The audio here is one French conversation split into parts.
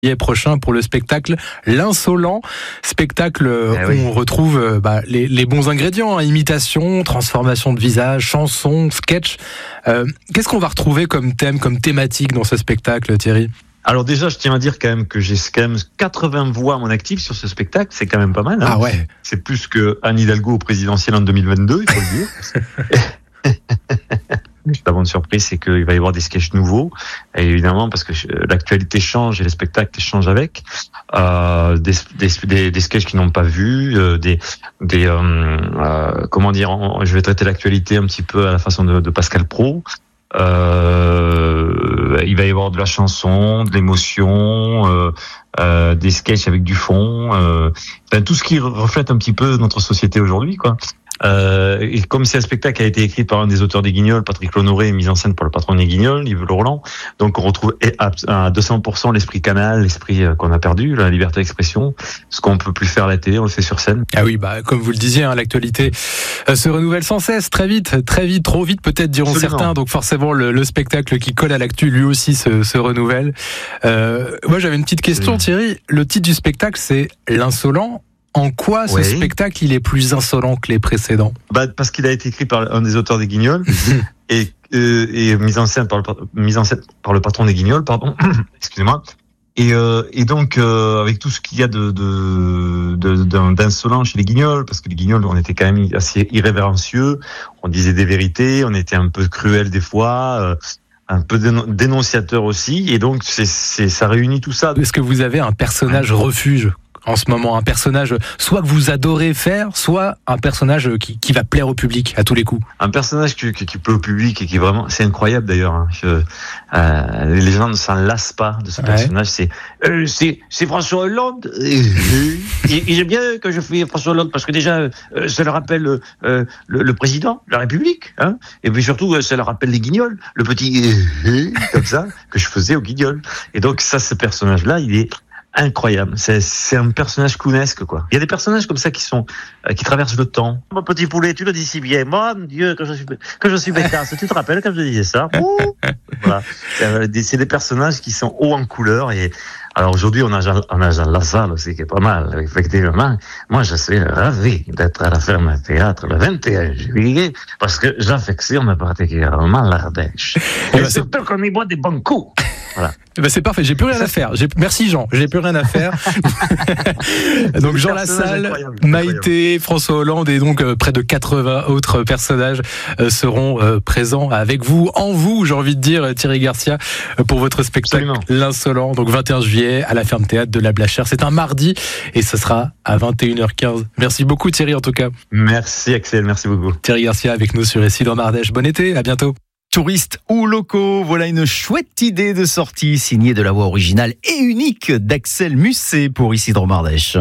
prochain pour le spectacle L'Insolent, spectacle où on retrouve les bons ingrédients, imitation, transformation de visage, chansons, sketch. Qu'est-ce qu'on va retrouver comme thème, comme thématique dans ce spectacle, Thierry ? Alors déjà, je tiens à dire quand même que j'ai quand même 80 voix à mon actif sur ce spectacle, c'est quand même pas mal. Hein. Ah ouais. C'est plus que Anne Hidalgo au présidentiel en 2022, il faut le dire. La bonne surprise, c'est qu'il va y avoir des sketchs nouveaux, et évidemment parce que l'actualité change et les spectacles changent avec. Des sketchs qu'ils n'ont pas vus, comment dire, je vais traiter l'actualité un petit peu à la façon de Pascal Praud. Il va y avoir de la chanson, de l'émotion, des sketchs avec du fond, tout ce qui reflète un petit peu notre société aujourd'hui, quoi. Et comme c'est un spectacle qui a été écrit par un des auteurs des Guignols, Patrick Lonoré, et mis en scène par le patron des Guignols, Yves Le Roland, donc on retrouve à 200% l'esprit canal, l'esprit qu'on a perdu, la liberté d'expression. Ce qu'on peut plus faire à la télé, on le fait sur scène. Ah oui, comme vous le disiez, l'actualité se renouvelle sans cesse, très vite, trop vite peut-être, diront certains. Donc forcément, le spectacle qui colle à l'actu, lui aussi se renouvelle. Moi, j'avais une petite question, Thierry. Le titre du spectacle, c'est L'Insolent. En quoi ce spectacle il est plus insolent que les précédents ? Parce qu'il a été écrit par un des auteurs des Guignols et mis en scène par le patron des Guignols, pardon. Excusez-moi. Et donc avec tout ce qu'il y a d'insolent chez les Guignols, parce que les Guignols on était quand même assez irrévérencieux, on disait des vérités, on était un peu cruel des fois. Un peu dénonciateur aussi, et donc ça réunit tout ça. Est-ce que vous avez un personnage refuge en ce moment, un personnage soit que vous adorez faire, soit un personnage qui va plaire au public à tous les coups? Un personnage qui plaît au public et qui vraiment, c'est incroyable d'ailleurs. Hein. Les gens ne s'en lassent pas de ce personnage. C'est François Hollande. Et j'aime bien que je fais François Hollande parce que déjà, ça leur rappelle le président de la République, hein. Et puis surtout, ça leur rappelle les Guignols, le petit comme ça que je faisais aux Guignols. Et donc ça, ce personnage-là, il est incroyable. C'est un personnage clownesque, quoi. Il y a des personnages comme ça qui traversent le temps. Mon petit poulet, tu le dis si bien. Mon Dieu, que je suis bécasse. Tu te rappelles quand je disais ça? Voilà. C'est des personnages qui sont hauts en couleur et alors aujourd'hui, on a Jean Lassalle aussi, qui est pas mal, effectivement. Moi, je suis ravi d'être à la Ferme Théâtre le 21 juillet, parce que j'affectionne particulièrement l'Ardèche. Et surtout qu'on y boit des bons coups. Voilà. C'est parfait, j'ai plus rien à faire. Merci Jean, j'ai plus rien à faire. Donc Jean Lassalle, Maïté, François Hollande et donc près de 80 autres personnages seront présents avec vous, j'ai envie de dire, Thierry Garcia, pour votre spectacle L'Insolent, donc 21 juillet à la Ferme Théâtre de la Blachère. C'est un mardi et ce sera à 21h15. Merci beaucoup Thierry en tout cas. Merci Axel, merci beaucoup. Thierry Garcia avec nous sur Ici dans Ardèche. Bon été, à bientôt. Touristes ou locaux, voilà une chouette idée de sortie signée de la voix originale et unique d'Axel Musset pour Isidre Ardèche.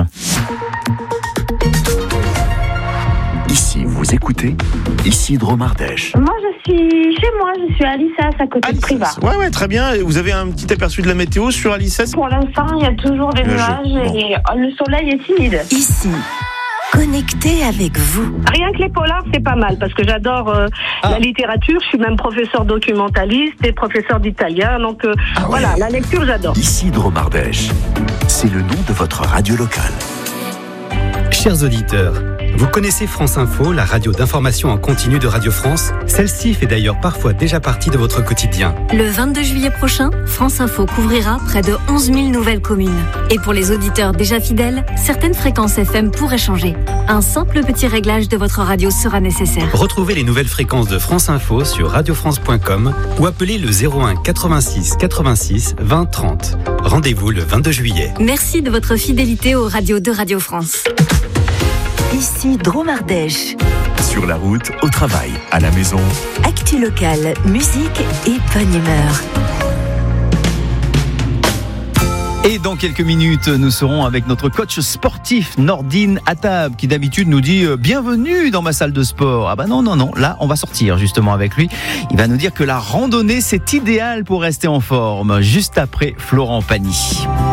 Ici, vous écoutez Isidre Ardèche. Moi, je suis chez moi, je suis à Alissas, à côté de Privas. Ouais, très bien. Vous avez un petit aperçu de la météo sur Alissas ? Pour l'instant, il y a toujours des nuages et le soleil est timide. Ici, connecté avec vous. Rien que les polars, c'est pas mal, parce que j'adore la littérature. Je suis même professeur documentaliste et professeur d'italien. Donc voilà, la lecture, j'adore. Isidre Ardèche, c'est le nom de votre radio locale. Chers auditeurs, vous connaissez France Info, la radio d'information en continu de Radio France. Celle-ci fait d'ailleurs parfois déjà partie de votre quotidien. Le 22 juillet prochain, France Info couvrira près de 11 000 nouvelles communes. Et pour les auditeurs déjà fidèles, certaines fréquences FM pourraient changer. Un simple petit réglage de votre radio sera nécessaire. Retrouvez les nouvelles fréquences de France Info sur radiofrance.com ou appelez le 01 86 86 20 30. Rendez-vous le 22 juillet. Merci de votre fidélité aux radios de Radio France. Ici Drôme Ardèche. Sur la route, au travail, à la maison. Actu locale, musique et bonne humeur. Et dans quelques minutes, nous serons avec notre coach sportif Nordine Attab, qui d'habitude nous dit bienvenue dans ma salle de sport. Ah bah non, là on va sortir justement avec lui. Il va nous dire que la randonnée c'est idéal pour rester en forme, juste après Florent Pagny.